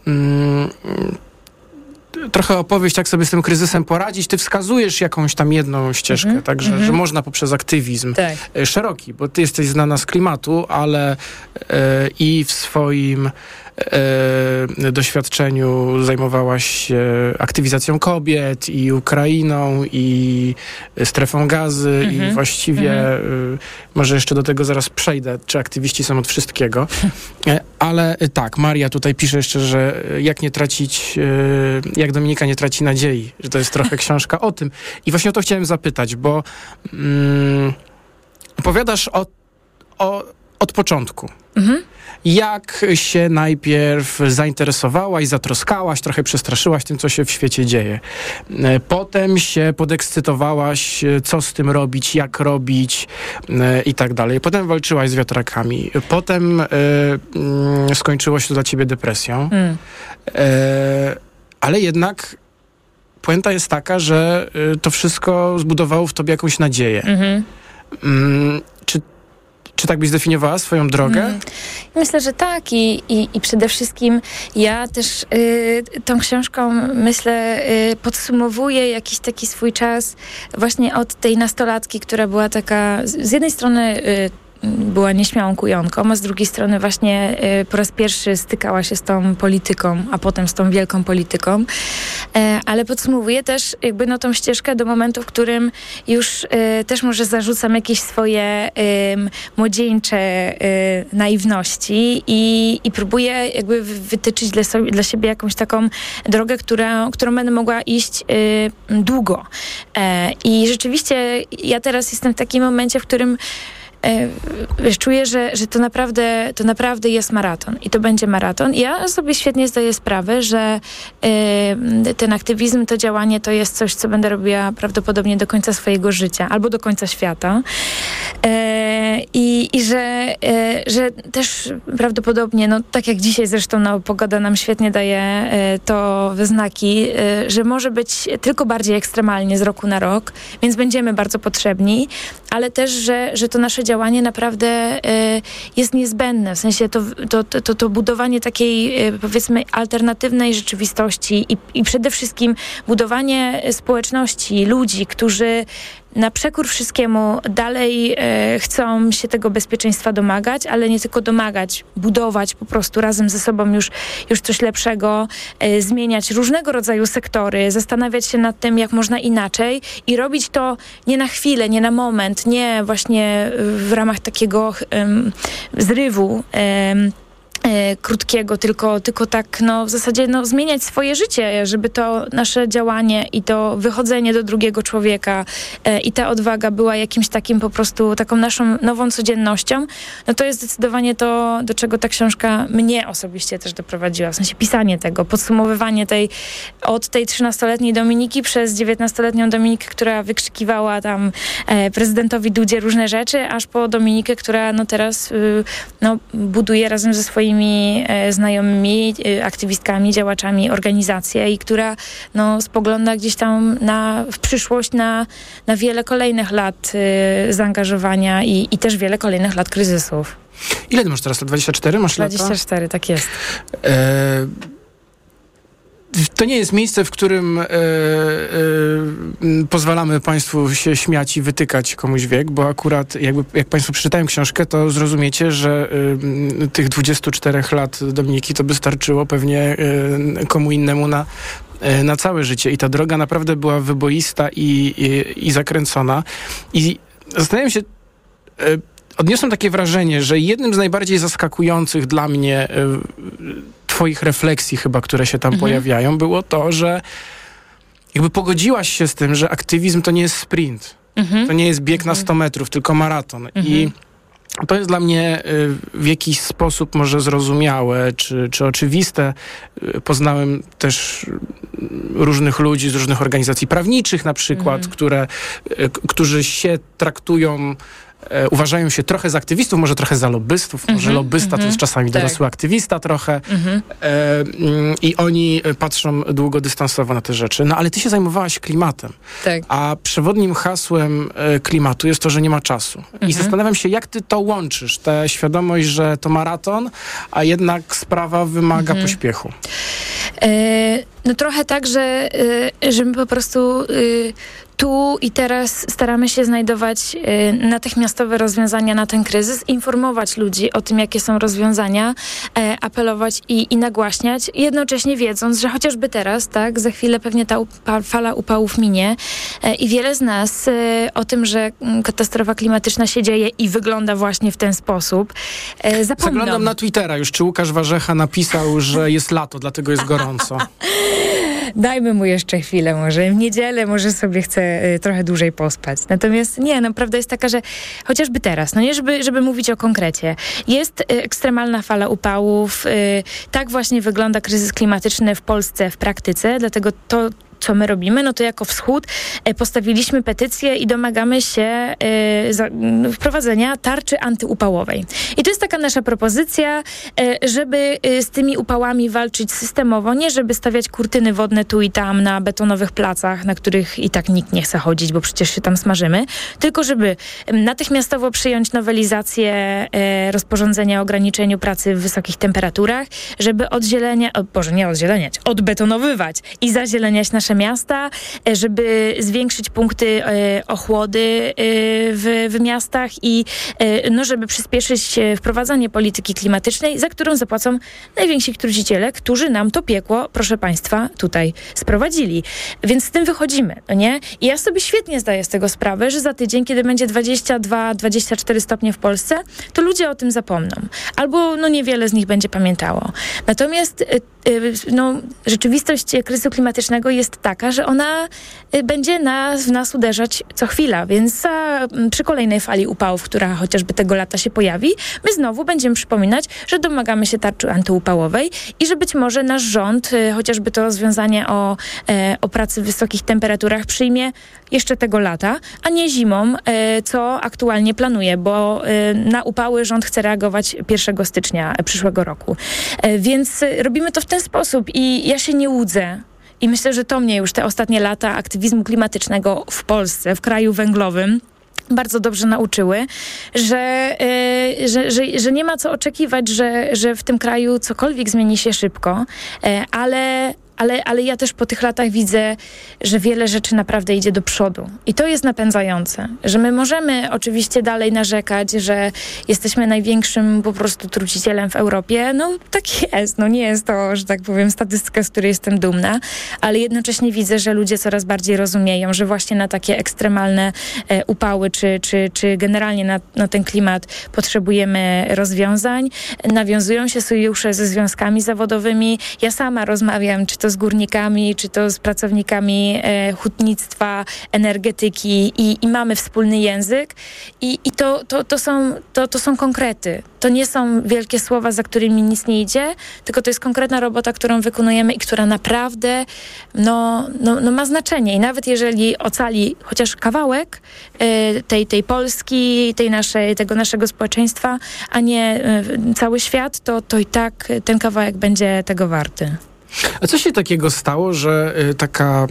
trochę opowieść, jak sobie z tym kryzysem poradzić. Ty wskazujesz jakąś tam jedną ścieżkę, także że można poprzez aktywizm szeroki, bo ty jesteś znana z klimatu, ale i w swoim doświadczeniu zajmowałaś się aktywizacją kobiet i Ukrainą i strefą gazy i właściwie może jeszcze do tego zaraz przejdę, czy aktywiści są od wszystkiego. Ale tak, Maria tutaj pisze jeszcze, że jak Dominika nie traci nadziei, że to jest trochę książka o tym. I właśnie o to chciałem zapytać, bo opowiadasz od początku. Jak się najpierw zainteresowałaś, zatroskałaś, trochę przestraszyłaś tym, co się w świecie dzieje. Potem się podekscytowałaś, co z tym robić, jak robić i tak dalej. Potem walczyłaś z wiatrakami. Potem skończyło się to dla ciebie depresją. Ale jednak puenta jest taka, że to wszystko zbudowało w tobie jakąś nadzieję. Czy tak byś zdefiniowała swoją drogę? Myślę, że tak i przede wszystkim ja też tą książką, myślę, podsumowuję jakiś taki swój czas właśnie od tej nastolatki, która była taka z jednej strony była nieśmiałą kujonką, a z drugiej strony właśnie po raz pierwszy stykała się z tą polityką, a potem z tą wielką polityką. Ale podsumowuję też jakby tą ścieżkę do momentu, w którym już też może zarzucam jakieś swoje młodzieńcze naiwności i próbuję jakby wytyczyć dla siebie jakąś taką drogę, którą będę mogła iść długo. I rzeczywiście ja teraz jestem w takim momencie, w którym czuję, że to naprawdę jest maraton i to będzie maraton. I ja sobie świetnie zdaję sprawę, że ten aktywizm, to działanie to jest coś, co będę robiła prawdopodobnie do końca swojego życia albo do końca świata. I że też prawdopodobnie, tak jak dzisiaj zresztą pogoda nam świetnie daje to we znaki, że może być tylko bardziej ekstremalnie z roku na rok, więc będziemy bardzo potrzebni, ale też, że to nasze działanie naprawdę jest niezbędne. W sensie to budowanie takiej, powiedzmy, alternatywnej rzeczywistości i przede wszystkim budowanie społeczności, ludzi, którzy na przekór wszystkiemu dalej chcą się tego bezpieczeństwa domagać, ale nie tylko domagać, budować po prostu razem ze sobą już coś lepszego, zmieniać różnego rodzaju sektory, zastanawiać się nad tym, jak można inaczej i robić to nie na chwilę, nie na moment, nie właśnie w ramach takiego zrywu, krótkiego, tylko tak w zasadzie zmieniać swoje życie, żeby to nasze działanie i to wychodzenie do drugiego człowieka i ta odwaga była jakimś takim po prostu taką naszą nową codziennością, to jest zdecydowanie to, do czego ta książka mnie osobiście też doprowadziła. W sensie pisanie tego, podsumowywanie od tej 13-letniej Dominiki przez 19-letnią Dominikę, która wykrzykiwała tam prezydentowi Dudzie różne rzeczy, aż po Dominikę, która teraz buduje razem ze swoimi znajomymi, aktywistkami, działaczami organizację i która spogląda gdzieś tam w przyszłość na wiele kolejnych lat zaangażowania i też wiele kolejnych lat kryzysów. Ile ty masz teraz? 24 masz lata? 24, tak jest. To nie jest miejsce, w którym pozwalamy państwu się śmiać i wytykać komuś wiek, bo akurat jak państwo przeczytają książkę, to zrozumiecie, że tych 24 lat Dominiki to by starczyło pewnie komu innemu na całe życie. I ta droga naprawdę była wyboista i zakręcona. I zastanawiam się, odniosłem takie wrażenie, że jednym z najbardziej zaskakujących dla mnie twoich refleksji chyba, które się tam pojawiają, było to, że jakby pogodziłaś się z tym, że aktywizm to nie jest sprint. To nie jest bieg na 100 metrów, tylko maraton. I to jest dla mnie w jakiś sposób może zrozumiałe, czy oczywiste. Poznałem też różnych ludzi z różnych organizacji prawniczych na przykład, którzy się traktują, uważają się trochę za aktywistów, może trochę za lobbystów, może lobbysta to jest czasami dorosły aktywista trochę i oni patrzą długodystansowo na te rzeczy. No ale ty się zajmowałaś klimatem, a przewodnim hasłem klimatu jest to, że nie ma czasu. I zastanawiam się, jak ty to łączysz, tę świadomość, że to maraton, a jednak sprawa wymaga pośpiechu. Trochę tak, że my po prostu tu i teraz staramy się znajdować natychmiastowe rozwiązania na ten kryzys, informować ludzi o tym, jakie są rozwiązania, apelować i nagłaśniać, jednocześnie wiedząc, że chociażby teraz, za chwilę pewnie ta fala upałów minie i wiele z nas o tym, że katastrofa klimatyczna się dzieje i wygląda właśnie w ten sposób, zapomną. Zaglądam na Twittera już, czy Łukasz Warzecha napisał, że jest lato, dlatego jest gorąco. Dajmy mu jeszcze chwilę, może w niedzielę, może sobie chce trochę dłużej pospać. Natomiast prawda jest taka, że chociażby teraz, nie żeby mówić o konkrecie, jest ekstremalna fala upałów, tak właśnie wygląda kryzys klimatyczny w Polsce w praktyce, dlatego to, co my robimy, to jako Wschód postawiliśmy petycję i domagamy się wprowadzenia tarczy antyupałowej. I to jest taka nasza propozycja, żeby z tymi upałami walczyć systemowo, nie żeby stawiać kurtyny wodne tu i tam na betonowych placach, na których i tak nikt nie chce chodzić, bo przecież się tam smażymy, tylko żeby natychmiastowo przyjąć nowelizację rozporządzenia o ograniczeniu pracy w wysokich temperaturach, żeby odbetonowywać i zazieleniać nasze miasta, żeby zwiększyć punkty ochłody w miastach i żeby przyspieszyć wprowadzanie polityki klimatycznej, za którą zapłacą najwięksi truciciele, którzy nam to piekło, proszę państwa, tutaj sprowadzili. Więc z tym wychodzimy, nie? I ja sobie świetnie zdaję z tego sprawę, że za tydzień, kiedy będzie 22-24 stopnie w Polsce, to ludzie o tym zapomną. Albo niewiele z nich będzie pamiętało. Natomiast rzeczywistość kryzysu klimatycznego jest taka, że ona będzie w nas uderzać co chwila, więc przy kolejnej fali upałów, która chociażby tego lata się pojawi, my znowu będziemy przypominać, że domagamy się tarczy antyupałowej i że być może nasz rząd chociażby to rozwiązanie o pracy w wysokich temperaturach przyjmie jeszcze tego lata, a nie zimą, co aktualnie planuje, bo na upały rząd chce reagować 1 stycznia przyszłego roku. Więc robimy to w ten sposób i ja się nie łudzę. I myślę, że to mnie już te ostatnie lata aktywizmu klimatycznego w Polsce, w kraju węglowym, bardzo dobrze nauczyły, że nie ma co oczekiwać, że w tym kraju cokolwiek zmieni się szybko, ale ale ja też po tych latach widzę, że wiele rzeczy naprawdę idzie do przodu. I to jest napędzające, że my możemy oczywiście dalej narzekać, że jesteśmy największym po prostu trucicielem w Europie. No tak jest, no nie jest to, że tak powiem, statystyka, z której jestem dumna, ale jednocześnie widzę, że ludzie coraz bardziej rozumieją, że właśnie na takie ekstremalne upały, czy generalnie na ten klimat potrzebujemy rozwiązań. Nawiązują się sojusze ze związkami zawodowymi. Ja sama rozmawiam, czy to z górnikami, czy to z pracownikami hutnictwa, energetyki i mamy wspólny język. I to są konkrety. To nie są wielkie słowa, za którymi nic nie idzie, tylko to jest konkretna robota, którą wykonujemy i która naprawdę ma znaczenie. I nawet jeżeli ocali chociaż kawałek tej Polski, tego naszego społeczeństwa, a nie cały świat, to i tak ten kawałek będzie tego warty. A co się takiego stało, że taka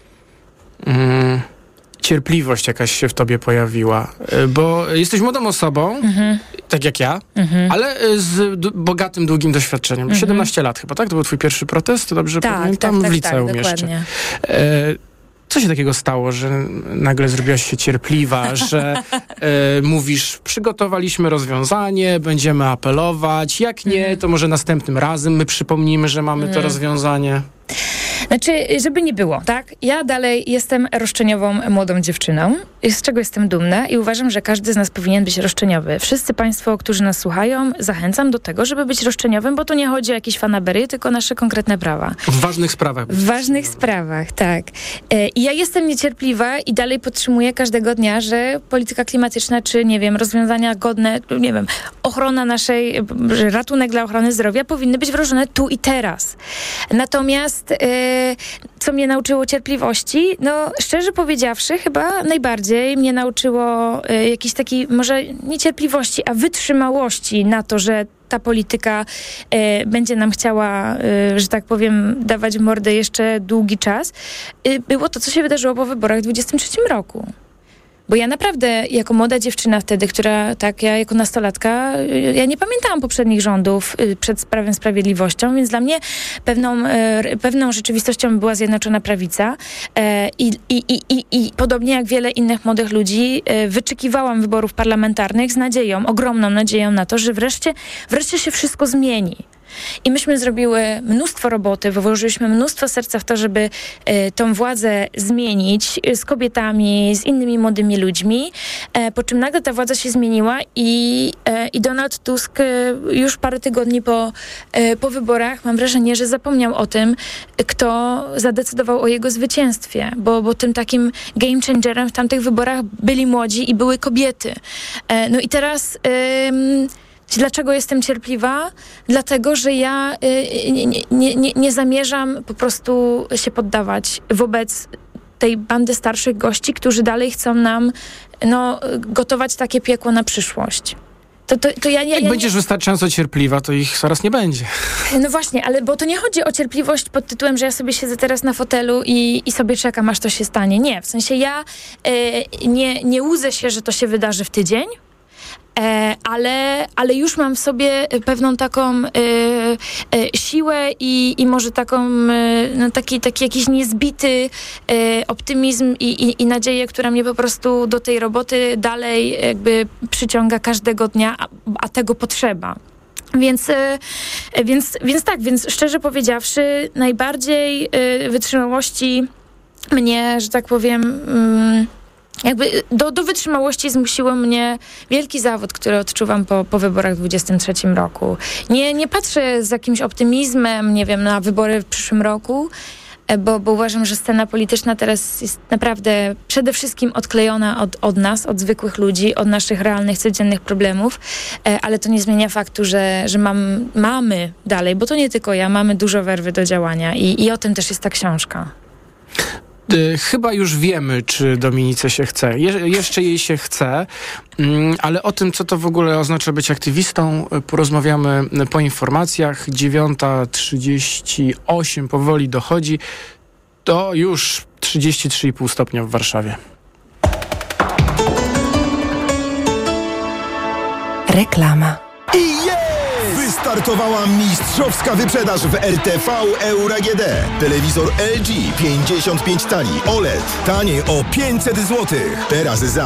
cierpliwość jakaś się w tobie pojawiła? Bo jesteś młodą osobą, tak jak ja, ale z bogatym, długim doświadczeniem. 17 lat chyba, tak? To był twój pierwszy protest? To dobrze pamiętam? W liceum jeszcze. Co się takiego stało, że nagle zrobiłaś się cierpliwa, że mówisz, przygotowaliśmy rozwiązanie, będziemy apelować, jak nie, to może następnym razem my przypomnimy, że mamy to rozwiązanie? Znaczy, żeby nie było, tak? Ja dalej jestem roszczeniową młodą dziewczyną, z czego jestem dumna i uważam, że każdy z nas powinien być roszczeniowy. Wszyscy państwo, którzy nas słuchają, zachęcam do tego, żeby być roszczeniowym, bo tu nie chodzi o jakieś fanaberie, tylko o nasze konkretne prawa. W ważnych sprawach. W ważnych sprawach, tak. I ja jestem niecierpliwa i dalej podtrzymuję każdego dnia, że polityka klimatyczna, czy nie wiem, rozwiązania godne, nie wiem, ochrona naszej, ratunek dla ochrony zdrowia powinny być wdrożone tu i teraz. Natomiast co mnie nauczyło cierpliwości? No, szczerze powiedziawszy, chyba najbardziej mnie nauczyło jakiejś takiej, może nie cierpliwości, a wytrzymałości na to, że ta polityka będzie nam chciała, że tak powiem, dawać mordę jeszcze długi czas. Było to, co się wydarzyło po wyborach w 2023 roku. Bo ja naprawdę, jako młoda dziewczyna wtedy, ja jako nastolatka, ja nie pamiętałam poprzednich rządów przed Prawem i Sprawiedliwością, więc dla mnie pewną rzeczywistością była Zjednoczona Prawica i podobnie jak wiele innych młodych ludzi wyczekiwałam wyborów parlamentarnych z nadzieją, ogromną nadzieją na to, że wreszcie się wszystko zmieni. I myśmy zrobiły mnóstwo roboty, włożyliśmy mnóstwo serca w to, żeby tą władzę zmienić z kobietami, z innymi młodymi ludźmi, po czym nagle ta władza się zmieniła i Donald Tusk już parę tygodni po wyborach, mam wrażenie, że zapomniał o tym, kto zadecydował o jego zwycięstwie, bo tym takim game changerem w tamtych wyborach byli młodzi i były kobiety. No i teraz... Dlaczego jestem cierpliwa? Dlatego, że ja nie zamierzam po prostu się poddawać wobec tej bandy starszych gości, którzy dalej chcą nam gotować takie piekło na przyszłość. Jak będziesz wystarczająco cierpliwa, to ich coraz nie będzie. No właśnie, ale bo to nie chodzi o cierpliwość pod tytułem, że ja sobie siedzę teraz na fotelu i sobie czekam, aż to się stanie. Nie, w sensie ja nie łudzę się, że to się wydarzy w tydzień, ale już mam w sobie pewną taką siłę i może taką taki jakiś niezbity optymizm i nadzieję, która mnie po prostu do tej roboty dalej jakby przyciąga każdego dnia, a tego potrzeba. Więc szczerze powiedziawszy, najbardziej wytrzymałości mnie, że tak powiem... Jakby do wytrzymałości zmusiło mnie wielki zawód, który odczuwam po wyborach w 2023 roku. Nie patrzę z jakimś optymizmem, nie wiem, na wybory w przyszłym roku, bo uważam, że scena polityczna teraz jest naprawdę przede wszystkim odklejona od nas, od zwykłych ludzi, od naszych realnych, codziennych problemów, ale to nie zmienia faktu, że mamy dalej, bo to nie tylko ja, mamy dużo werwy do działania i o tym też jest ta książka. Chyba już wiemy, czy Dominice się chce. Jeszcze jej się chce, ale o tym, co to w ogóle oznacza być aktywistą, porozmawiamy po informacjach. 9:38 powoli dochodzi. To już 33,5 stopnia w Warszawie. Reklama. I jest! Wystartowała mistrzowska wyprzedaż w RTV Euro AGD. Telewizor LG 55 cali OLED taniej o 500 zł. Teraz za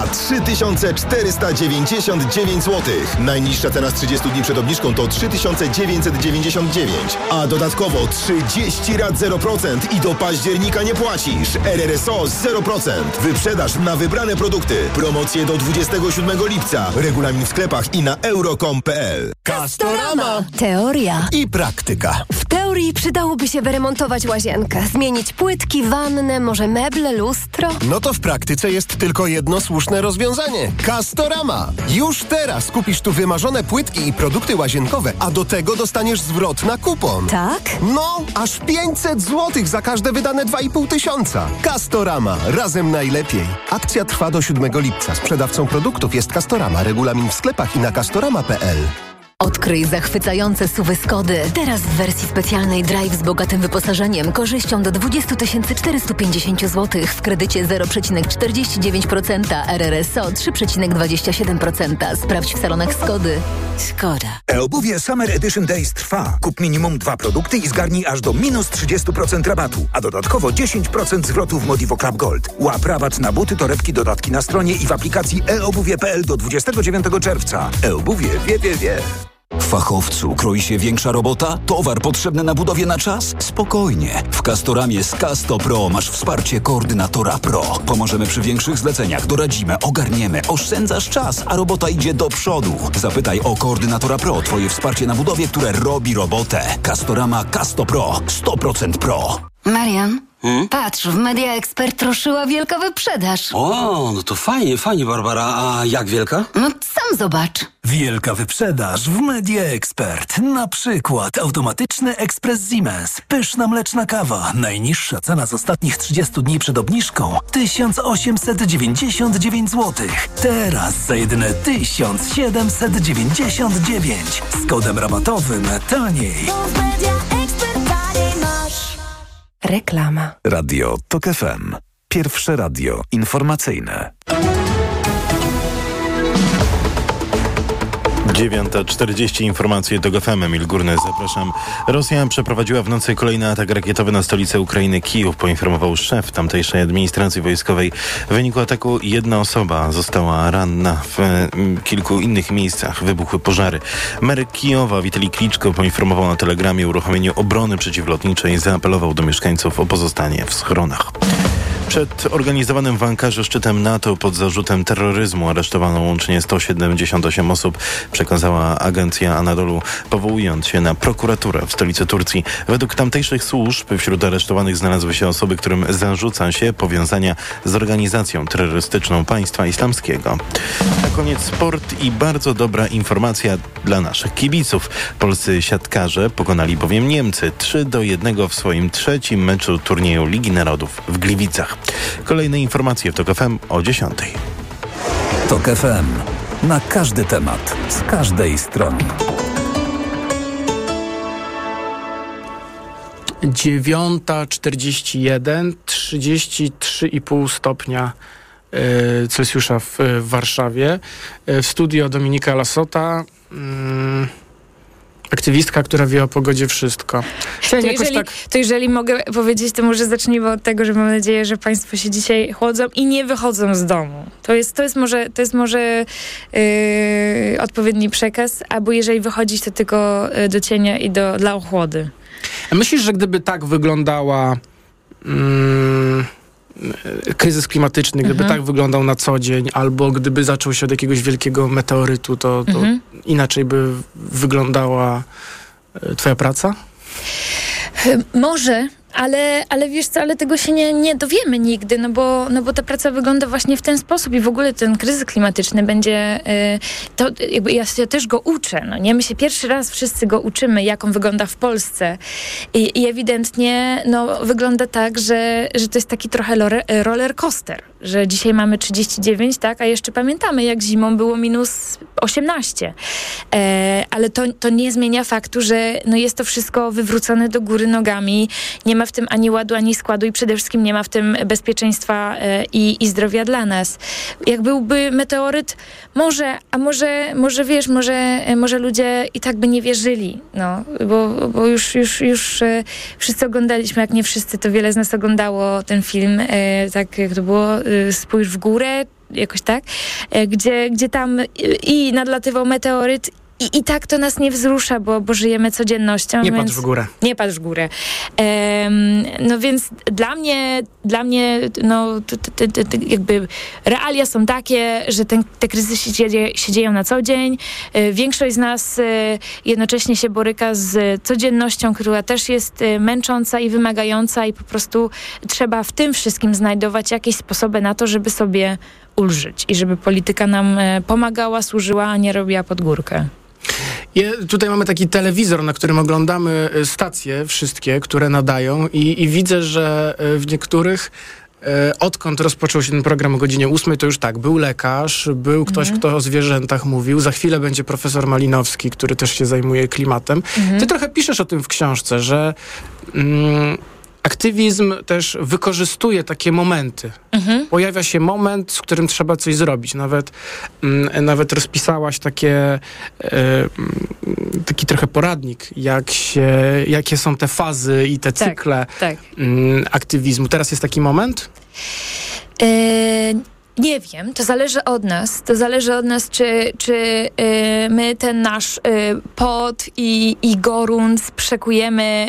3499 zł. Najniższa cena z 30 dni przed obniżką to 3999, a dodatkowo 30 rat 0% i do października nie płacisz. RRSO 0%. Wyprzedaż na wybrane produkty. Promocje do 27 lipca. Regulamin w sklepach i na euro.com.pl. Castorama. Teoria i praktyka. W teorii przydałoby się wyremontować łazienkę, zmienić płytki, wannę, może meble, lustro. No to w praktyce jest tylko jedno słuszne rozwiązanie. Castorama. Już teraz kupisz tu wymarzone płytki i produkty łazienkowe, a do tego dostaniesz zwrot na kupon. Tak? No, aż 500 zł za każde wydane 2,5 tysiąca. Castorama. Razem najlepiej. Akcja trwa do 7 lipca. Sprzedawcą produktów jest Castorama. Regulamin w sklepach i na castorama.pl. Odkryj zachwycające SUV-y Skody. Teraz w wersji specjalnej Drive z bogatym wyposażeniem, korzyścią do 20 450 zł w kredycie 0,49%, RRSO 3,27%. Sprawdź w salonach Skody. Skoda. e-obuwie Summer Edition Days trwa. Kup minimum 2 produkty i zgarnij aż do minus 30% rabatu, a dodatkowo 10% zwrotu w Modivo Club Gold. Łap rabat na buty, torebki, dodatki na stronie i w aplikacji e-obuwie.pl do 29 czerwca. E-obuwie wie. Fachowcu, kroi się większa robota? Towar potrzebny na budowie na czas? Spokojnie. W Castoramie z Casto Pro masz wsparcie koordynatora Pro. Pomożemy przy większych zleceniach, doradzimy, ogarniemy, oszczędzasz czas, a robota idzie do przodu. Zapytaj o koordynatora Pro, twoje wsparcie na budowie, które robi robotę. Castorama Casto Pro. 100% Pro. Marian, patrz, w Media Expert ruszyła wielka wyprzedaż. O, no to fajnie, Barbara. A jak wielka? No sam zobacz. Wielka wyprzedaż w Media Expert. Na przykład automatyczny ekspres Siemens. Pyszna mleczna kawa. Najniższa cena z ostatnich 30 dni przed obniżką 1899 zł. Teraz za jedyne 1799. Z kodem rabatowym taniej. Reklama. Radio TOK FM. Pierwsze radio informacyjne. 9:40 informacje TOK FM. Emil Górny, zapraszam. Rosja przeprowadziła w nocy kolejny atak rakietowy na stolicę Ukrainy, Kijów, poinformował szef tamtejszej administracji wojskowej. W wyniku ataku jedna osoba została ranna. W kilku innych miejscach wybuchły pożary. Mer Kijowa Witalij Kliczko poinformował na telegramie o uruchomieniu obrony przeciwlotniczej i zaapelował do mieszkańców o pozostanie w schronach. Przed organizowanym w Ankarze szczytem NATO pod zarzutem terroryzmu aresztowano łącznie 178 osób, przekazała agencja Anadolu, powołując się na prokuraturę w stolicy Turcji. Według tamtejszych służb wśród aresztowanych znalazły się osoby, którym zarzuca się powiązania z organizacją terrorystyczną Państwa Islamskiego. Na koniec sport i bardzo dobra informacja dla naszych kibiców. Polscy siatkarze pokonali bowiem Niemcy 3-1 w swoim trzecim meczu turnieju Ligi Narodów w Gliwicach. Kolejne informacje w TOK FM o 10:00. TOK FM. Na każdy temat, z każdej strony. 9:41, 33,5 stopnia Celsjusza w Warszawie. W studio Dominika Lasota, aktywistka, która wie o pogodzie wszystko. To jeżeli mogę powiedzieć, to może zacznijmy od tego, że mam nadzieję, że Państwo się dzisiaj chłodzą i nie wychodzą z domu. To jest może odpowiedni przekaz, albo jeżeli wychodzić, to tylko do cienia i dla ochłody. A myślisz, że gdyby tak wyglądała kryzys klimatyczny, gdyby tak wyglądał na co dzień, albo gdyby zaczął się od jakiegoś wielkiego meteorytu, to inaczej by wyglądała twoja praca? Może, ale wiesz co, ale tego się nie dowiemy nigdy, no bo ta praca wygląda właśnie w ten sposób i w ogóle ten kryzys klimatyczny będzie, to jakby ja też go uczę, no nie? My się pierwszy raz wszyscy go uczymy, jak on wygląda w Polsce i ewidentnie wygląda tak, że to jest taki trochę roller coaster, że dzisiaj mamy 39, tak, a jeszcze pamiętamy, jak zimą było minus 18. Ale to nie zmienia faktu, że jest to wszystko wywrócone do góry nogami, nie ma ma w tym ani ładu, ani składu i przede wszystkim nie ma w tym bezpieczeństwa i zdrowia dla nas. Jak byłby meteoryt, może wiesz, może ludzie i tak by nie wierzyli, no, bo już wszyscy oglądaliśmy, jak nie wszyscy, to wiele z nas oglądało ten film, tak jak to było, Spójrz w górę, jakoś tak, gdzie tam i nadlatywał meteoryt i tak to nas nie wzrusza, bo żyjemy codziennością. Nie patrz w górę. Nie patrz w górę. No więc dla mnie no, jakby realia są takie, że te kryzysy się dzieją na co dzień. Większość z nas jednocześnie się boryka z codziennością, która też jest męcząca i wymagająca i po prostu trzeba w tym wszystkim znajdować jakieś sposoby na to, żeby sobie ulżyć i żeby polityka nam pomagała, służyła, a nie robiła pod górkę. Tutaj mamy taki telewizor, na którym oglądamy stacje wszystkie, które nadają i widzę, że w niektórych odkąd rozpoczął się ten program o godzinie 8, to już tak, był lekarz, był ktoś, kto o zwierzętach mówił, za chwilę będzie profesor Malinowski, który też się zajmuje klimatem. Ty trochę piszesz o tym w książce, że aktywizm też wykorzystuje takie momenty. Pojawia się moment, z którym trzeba coś zrobić. Nawet rozpisałaś taki trochę poradnik, jakie są te fazy i te cykle aktywizmu. Teraz jest taki moment? Nie wiem, to zależy od nas. To zależy od nas, czy my ten nasz pot i gorąc przekujemy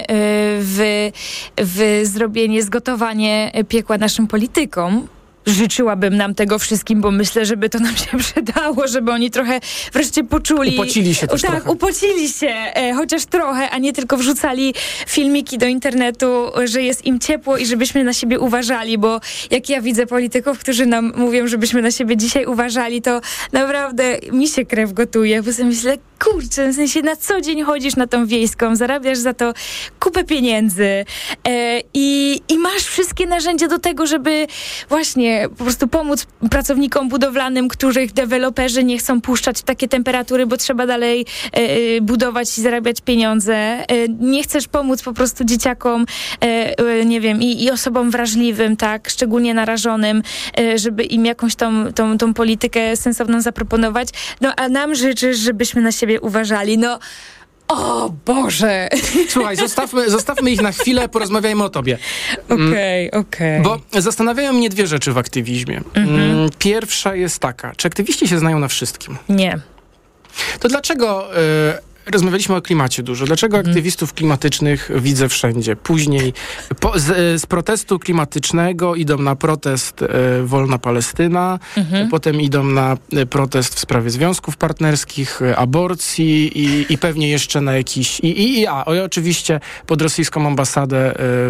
w zrobienie, zgotowanie piekła naszym politykom. Życzyłabym nam tego wszystkim, bo myślę, żeby to nam się przydało, żeby oni trochę wreszcie poczuli. Upocili się też trochę. Upocili się, chociaż trochę, a nie tylko wrzucali filmiki do internetu, że jest im ciepło i żebyśmy na siebie uważali, bo jak ja widzę polityków, którzy nam mówią, żebyśmy na siebie dzisiaj uważali, to naprawdę mi się krew gotuje, bo sobie myślę, kurczę, w sensie na co dzień chodzisz na tą wiejską, zarabiasz za to kupę pieniędzy i masz wszystkie narzędzia do tego, żeby właśnie po prostu pomóc pracownikom budowlanym, których deweloperzy nie chcą puszczać w takie temperatury, bo trzeba dalej budować i zarabiać pieniądze. Nie chcesz pomóc po prostu dzieciakom, nie wiem, i osobom wrażliwym, tak, szczególnie narażonym, żeby im jakąś tą politykę sensowną zaproponować. No, a nam życzysz, żebyśmy na siebie uważali. No, o Boże! Słuchaj, zostawmy ich na chwilę, porozmawiajmy o tobie. Okej. Bo zastanawiają mnie dwie rzeczy w aktywizmie. Pierwsza jest taka, czy aktywiści się znają na wszystkim? Nie. To dlaczego... Rozmawialiśmy o klimacie dużo. Dlaczego aktywistów klimatycznych widzę wszędzie? Później z protestu klimatycznego idą na protest Wolna Palestyna, potem idą na protest w sprawie związków partnerskich, aborcji i pewnie jeszcze na jakiś... I oczywiście pod rosyjską ambasadę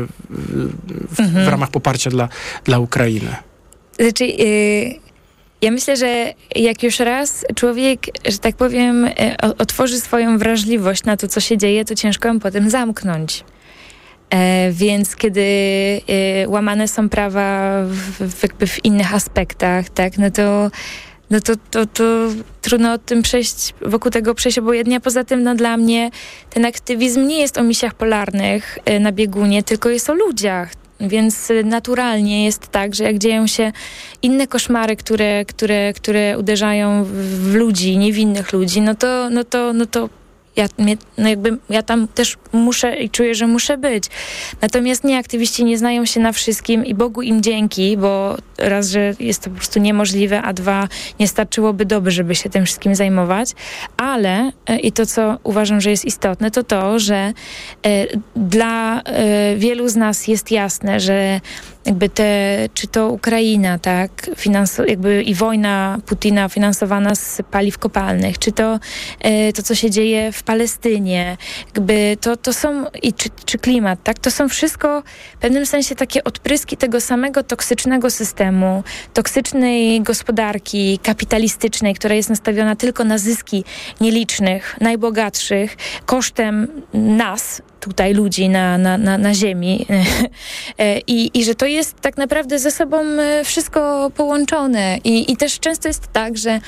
w ramach poparcia dla Ukrainy. Znaczy... Ja myślę, że jak już raz człowiek, że tak powiem, otworzy swoją wrażliwość na to, co się dzieje, to ciężko ją potem zamknąć. Więc kiedy łamane są prawa w innych aspektach, tak, no to trudno od tym wokół tego przejść obojętnie. Poza tym, no dla mnie ten aktywizm nie jest o misjach polarnych na biegunie, tylko jest o ludziach. Więc naturalnie jest tak, że jak dzieją się inne koszmary, które uderzają w ludzi, niewinnych ludzi, no to ja tam też muszę i czuję, że muszę być. Natomiast aktywiści nie znają się na wszystkim i Bogu im dzięki, bo raz, że jest to po prostu niemożliwe, a dwa, nie starczyłoby doby, żeby się tym wszystkim zajmować, ale i to, co uważam, że jest istotne, to, że dla wielu z nas jest jasne, że jakby czy to Ukraina, tak, jakby i wojna Putina finansowana z paliw kopalnych, czy to co się dzieje w Palestynie, jakby to są, czy klimat, tak, to są wszystko w pewnym sensie takie odpryski tego samego toksycznego systemu, toksycznej gospodarki kapitalistycznej, która jest nastawiona tylko na zyski nielicznych, najbogatszych, kosztem nas, tutaj ludzi na ziemi i że to jest tak naprawdę ze sobą wszystko połączone i też często jest tak, że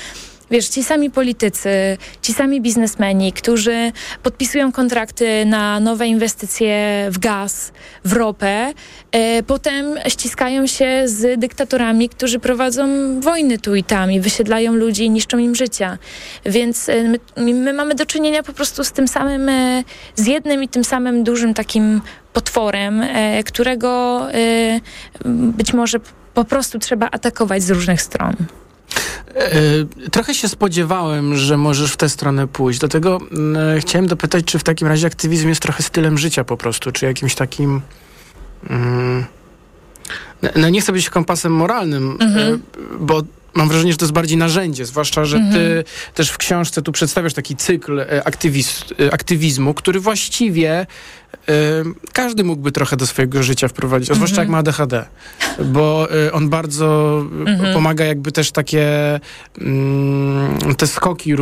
wiesz, ci sami politycy, ci sami biznesmeni, którzy podpisują kontrakty na nowe inwestycje w gaz, w ropę, potem ściskają się z dyktatorami, którzy prowadzą wojny tu i tam i wysiedlają ludzi i niszczą im życia. Więc my mamy do czynienia po prostu z tym samym, z jednym i tym samym dużym takim potworem, którego być może po prostu trzeba atakować z różnych stron. Trochę się spodziewałem, że możesz w tę stronę pójść. Dlatego chciałem dopytać, czy w takim razie aktywizm jest trochę stylem życia po prostu, czy jakimś takim... No nie chcę być kompasem moralnym, bo mam wrażenie, że to jest bardziej narzędzie, zwłaszcza, że ty też w książce tu przedstawiasz taki cykl aktywizmu, który właściwie każdy mógłby trochę do swojego życia wprowadzić, a zwłaszcza jak ma ADHD, bo on bardzo pomaga jakby też takie te skoki